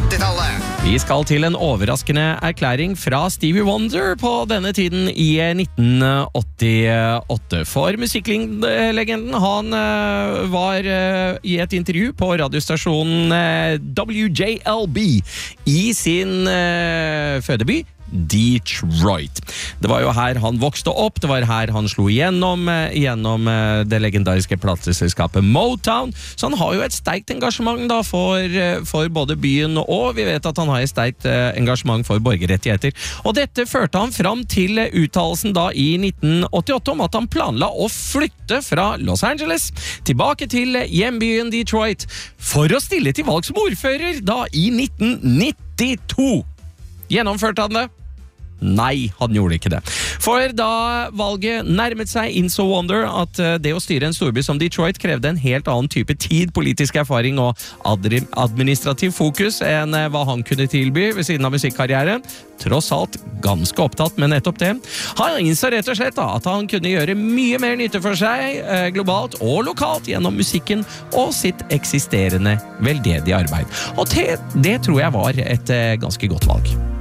80-tallet. Vi skal til en overraskende erklæring fra Stevie Wonder på denne tiden i 1988. For musikklegenden, han var i et intervju på radiostasjonen WJLB i sin fødeby Detroit. Det var jo her han vokste opp, det var her han slo gjennom det legendariske plateselskapet Motown, så han har jo et sterkt engasjement da for både byen, og vi vet at han har et sterkt engasjement for borgerrettigheter. Og dette førte han fram til uttalelsen da i 1988 om at han planla å flytte fra Los Angeles tilbake til hjembyen Detroit for å stille til valg som ordfører da i 1992. Gjennomførte han det? Nei, han gjorde ikke det. For da valget nærmet seg, innså Wonder at det å styre en storby som Detroit krevde en helt annen type tid, politisk erfaring og administrativ fokus enn hva han kunne tilby ved siden av musikkarrieren. Tross alt ganske opptatt med nettopp det. Han innså rett og slett da, at han kunne gjøre mye mer nytte for seg globalt og lokalt gjennom musikken og sitt eksisterende veldedige arbeid. Og det tror jeg var et ganske godt valg.